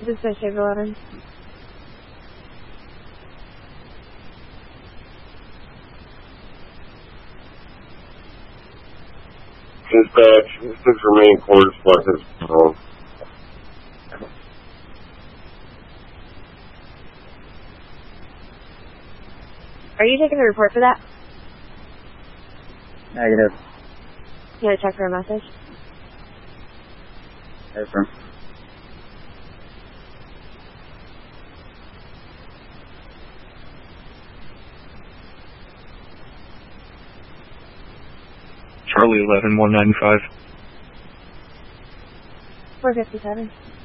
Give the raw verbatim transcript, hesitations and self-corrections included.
This is Shave eleven. Dispatch, six remain quarters plus his phone. Are you taking a report for that? Negative. You want to check for a message? Affirm. Charlie eleven one ninety five. four fifty-seven.